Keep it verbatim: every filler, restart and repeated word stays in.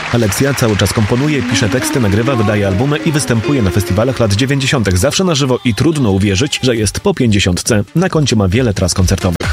Aleksja cały czas komponuje, pisze teksty, nagrywa, wydaje albumy i występuje na festiwalach lat dziewięćdziesiątych. Zawsze na żywo i trudno uwierzyć, że jest po pięćdziesiątce. Na koncie ma wiele tras koncertowych.